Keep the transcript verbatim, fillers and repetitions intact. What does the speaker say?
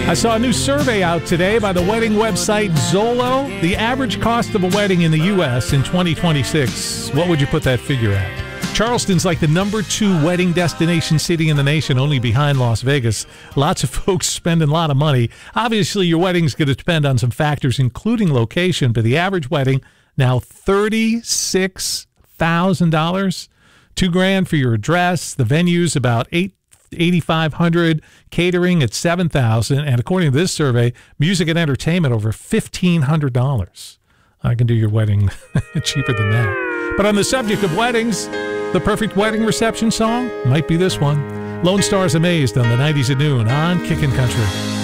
I saw a new survey out today by the wedding website Zolo. The average cost of a wedding in the U S in twenty twenty-six, what would you put that figure at? Charleston's like the number two wedding destination city in the nation, only behind Las Vegas. Lots of folks spending a lot of money. Obviously, your wedding's going to depend on some factors, including location, but the average wedding now thirty-six thousand dollars. Two grand for your dress. The venue's about eight eighty-five hundred, catering at seven thousand, and according to this survey, music and entertainment over fifteen hundred dollars. I can do your wedding cheaper than that. But on the subject of weddings, the perfect wedding reception song might be this one. Lone Star's Amazed on the nineties at noon on Kickin' Country.